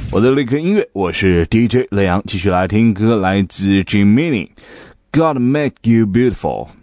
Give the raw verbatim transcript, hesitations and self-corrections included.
我的立刻音乐，我是 D J 雷阳，继续来听歌，来自 Jimmy God Make You Beautiful。